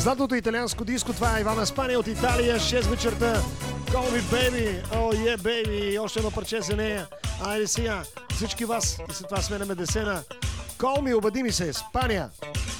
Златното италианско диско, това е Ивана Спания от Италия, 6 вечерта. Call me baby, oh yeah baby, още едно парче за нея. Айде сега, всички вас, и след това сменяме десена. Call me, обади ми се, Спания.